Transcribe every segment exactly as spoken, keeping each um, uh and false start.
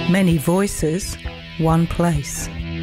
Many voices, one place.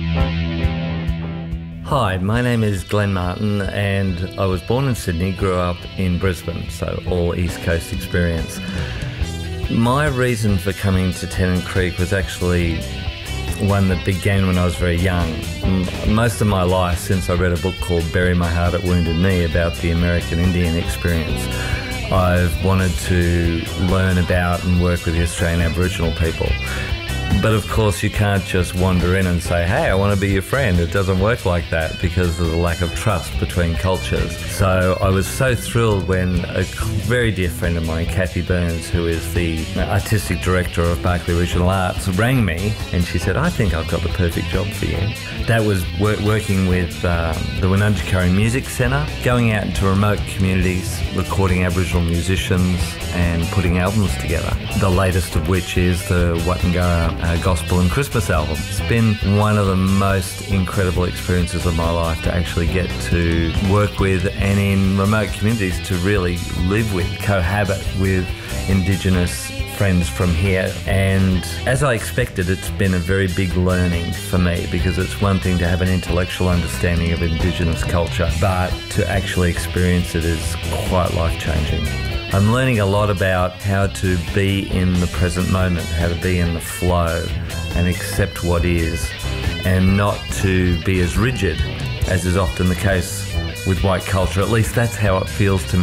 Hi, my name is Glenn Martin and I was born in Sydney, grew up in Brisbane, so all East Coast experience. My reason for coming to Tennant Creek was actually one that began when I was very young. Most of my life, since I read a book called Bury My Heart at Wounded Knee about the American Indian experience, I've wanted to learn about and work with the Australian Aboriginal people. But of course you can't just wander in and say, hey, I want to be your friend. It doesn't work like that because of the lack of trust between cultures. So I was so thrilled when a very dear friend of mine, Kathy Burns, who is the artistic director of Barclay Regional Arts, rang me and she said, I think I've got the perfect job for you. That was wor- working with um, the Wunundjeri Music Centre, going out into remote communities, recording Aboriginal musicians and putting albums together. The latest of which is the Watangara uh, Gospel and Christmas album. It's been one of the most incredible experiences of my life to actually get to work with and in remote communities to really live with, cohabit with Indigenous friends from here. And as I expected, it's been a very big learning for me, because it's one thing to have an intellectual understanding of Indigenous culture, but to actually experience it is quite life-changing. I'm learning a lot about how to be in the present moment, how to be in the flow and accept what is, and not to be as rigid as is often the case with white culture. At least that's how it feels to me.